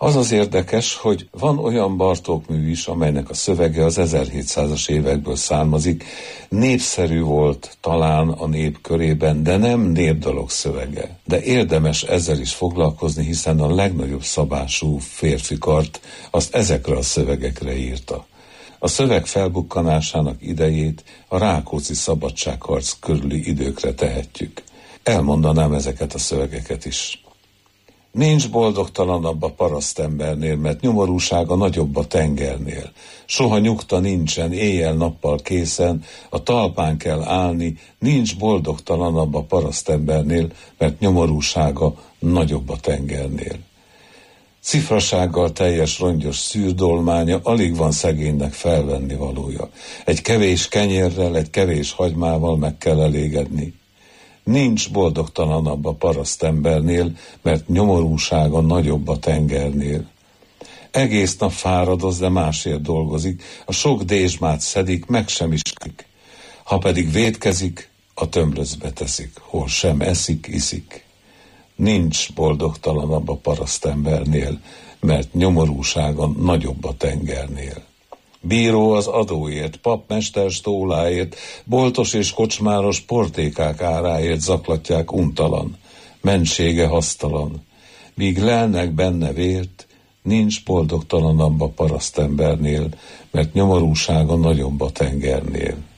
Az az érdekes, hogy van olyan Bartók mű is, amelynek a szövege az 1700-as évekből származik, népszerű volt talán a nép körében, de nem népdalok szövege. De érdemes ezzel is foglalkozni, hiszen a legnagyobb szabású férfi kart azt ezekre a szövegekre írta. A szöveg felbukkanásának idejét a Rákóczi szabadságharc körüli időkre tehetjük. Elmondanám ezeket a szövegeket is. Nincs boldogtalanabb a parasztembernél, mert nyomorúsága nagyobb a tengernél. Soha nyugta nincsen, éjjel-nappal készen, a talpán kell állni, nincs boldogtalanabb a parasztembernél, mert nyomorúsága nagyobb a tengernél. Cifrasággal teljes rongyos szűrdolmánya, alig van szegénynek felvenni valója. Egy kevés kenyérrel, egy kevés hagymával meg kell elégedni. Nincs boldogtalanabb a parasztembernél, mert nyomorúsága nagyobb a tengernél. Egész nap fáradoz, de másért dolgozik, a sok dézsmát szedik, meg sem iszik. Ha pedig vétkezik, a tömlöcbe teszik, hol sem eszik, iszik. Nincs boldogtalanabb a parasztembernél, mert nyomorúsága nagyobb a tengernél. Bíró az adóért, papmester stóláért, boltos és kocsmáros portékák áráért zaklatják untalan, mentsége hasztalan. Míg lelnek benne vért, nincs boldogtalanabb a parasztembernél, mert nyomorúsága nagyobb a tengernél.